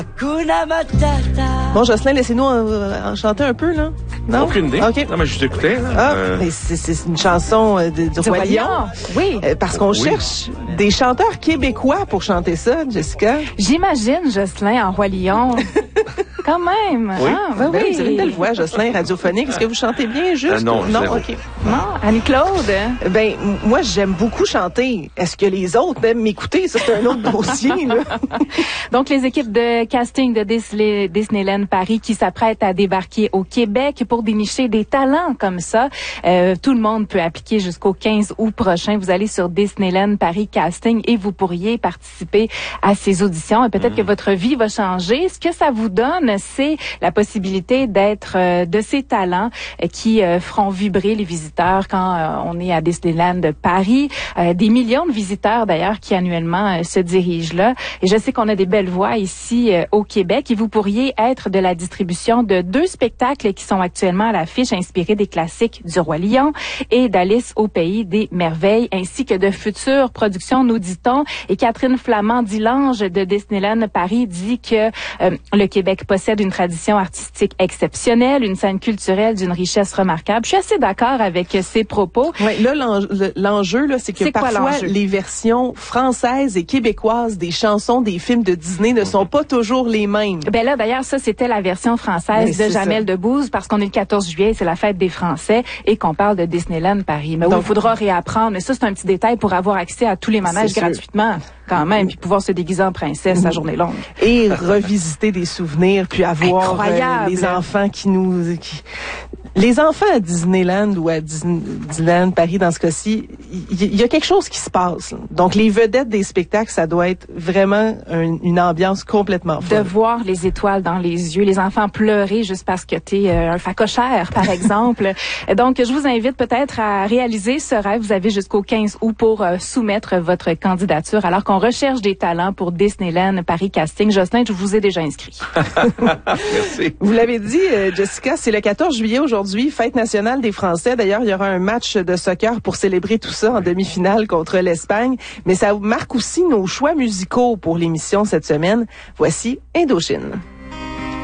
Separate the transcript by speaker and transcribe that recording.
Speaker 1: Hakuna Matata.
Speaker 2: Bon, Jocelyn, laissez-nous en chanter un peu, là. Non?
Speaker 3: Aucune idée.
Speaker 2: OK.
Speaker 3: Non, mais je t'écoutais.
Speaker 2: Mais c'est une chanson du Roi Lion.
Speaker 1: Oui.
Speaker 2: Parce qu'on cherche des chanteurs québécois pour chanter ça, Jessica.
Speaker 1: J'imagine Jocelyn en Roi Lion. Quand même.
Speaker 3: Oui.
Speaker 1: Ah,
Speaker 2: Ben oui, vous avez une belle voix, Jocelyn, radiophonique. Est-ce que vous chantez bien, juste?
Speaker 3: Non, zéro.
Speaker 2: OK.
Speaker 1: Non, Annie-Claude.
Speaker 2: Ben, moi, j'aime beaucoup chanter. Est-ce que les autres aiment m'écouter? Ça, c'est un autre dossier, là.
Speaker 1: Donc, les équipes de casting de Disneyland Paris qui s'apprêtent à débarquer au Québec pour dénicher des talents comme ça. Tout le monde peut appliquer jusqu'au 15 août prochain. Vous allez sur Disneyland Paris Casting et vous pourriez participer à ces auditions. Et peut-être que votre vie va changer. Ce que ça vous donne, c'est la possibilité d'être de ces talents qui feront vibrer les visiteurs quand on est à Disneyland Paris. Des millions de visiteurs, d'ailleurs, qui annuellement se dirigent là. Et je sais qu'on a des belles voix ici au Québec et vous pourriez être de la distribution de 2 spectacles qui sont actuellement à l'affiche inspirés des classiques du Roi Lion et d'Alice au Pays des Merveilles, ainsi que de futures productions, nous dit-on. Et Catherine Flamand-Dilange de Disneyland Paris dit que le Québec possède une tradition artistique exceptionnelle, une scène culturelle d'une richesse remarquable. Je suis assez d'accord avec ces propos.
Speaker 2: Ouais, là, l'enjeu, là, c'est que parfois, les versions françaises et québécoises des chansons des films de Disney ne sont pas toujours les mêmes.
Speaker 1: Ben là, d'ailleurs, ça, c'était la version française de Jamel Debbouze, parce qu'on est le 14 juillet, c'est la fête des Français, et qu'on parle de Disneyland Paris. Mais oui, il faudra réapprendre. Mais ça, c'est un petit détail pour avoir accès à tous les manèges gratuitement, quand même, puis pouvoir se déguiser en princesse la journée longue.
Speaker 2: Et revisiter des souvenirs, puis avoir les enfants les enfants à Disneyland ou à Disneyland Paris, dans ce cas-ci, il y a quelque chose qui se passe. Donc, les vedettes des spectacles, ça doit être vraiment une ambiance complètement folle.
Speaker 1: De voir les étoiles dans les yeux, les enfants pleurer juste parce que t'es un facochère, par exemple. Donc, je vous invite peut-être à réaliser ce rêve. Vous avez jusqu'au 15 août pour soumettre votre candidature, alors qu'on recherche des talents pour Disneyland Paris Casting. Jocelyn, je vous ai déjà inscrit.
Speaker 3: Merci.
Speaker 2: Vous l'avez dit, Jessica, c'est le 14 juillet aujourd'hui, fête nationale des Français. D'ailleurs, il y aura un match de soccer pour célébrer tout ça en demi-finale contre l'Espagne. Mais ça marque aussi nos choix musicaux pour l'émission cette semaine. Voici Indochine.